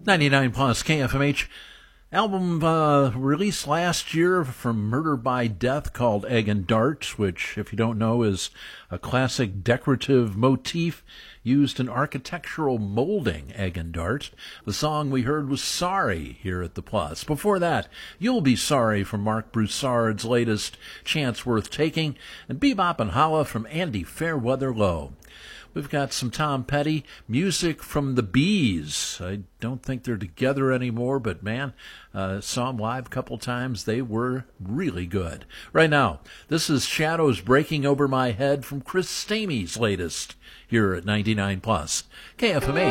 99 plus KFMH. Album released last year from Murder by Death called Egg and Darts, which, if you don't know, is a classic decorative motif used in architectural molding, Egg and Darts. The song we heard was Sorry here at the Plus. Before that, You'll Be Sorry from Mark Broussard's latest Chance Worth Taking, and Bebop and Holla from Andy Fairweather Low. We've got some Tom Petty, music from the Bees. I don't think they're together anymore, but man, saw them live a couple times. They were really good. Right now, this is Shadows Breaking Over My Head from Chris Stamey's latest here at 99 plus KFMA.